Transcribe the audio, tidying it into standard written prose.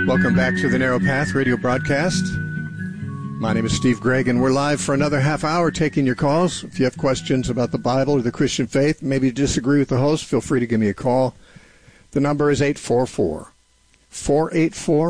Welcome back to the Narrow Path radio broadcast. My name is Steve Gregg, and we're live for another half hour taking your calls. If you have questions about the Bible or the Christian faith, maybe you disagree with the host, feel free to give me a call. The number is 844-484